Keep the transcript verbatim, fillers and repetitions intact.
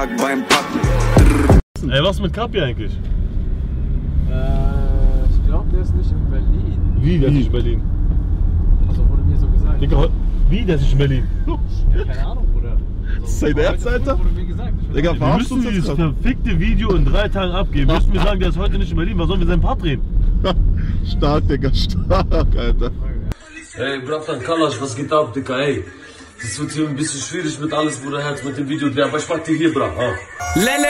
Tag beim Packen. Ey, was mit Kapi eigentlich? Äh, ich glaube, der ist nicht in Berlin. Wie, der ist nicht in Berlin? Also wurde mir so gesagt. Digga, wie, der ist nicht in Berlin? Ja, keine Ahnung, Bruder. Also, Das ist dein Ernst, Alter? Wurde mir gesagt. Ich Digga, weiß Wir verarschst du müssen uns jetzt dieses gerade? verfickte Video in drei Tagen abgeben. Müssen wir sagen, der ist heute nicht in Berlin. Was sollen wir seinen Part drehen? Stark, Digga, stark, Alter. Ey, Bratan Kalash, was geht ab, Digga, ey? Das wird hier ein bisschen schwierig mit alles, Bruder, Herz, mit dem Video drehen, aber ich mach dir hier, Bra. Ah. Lele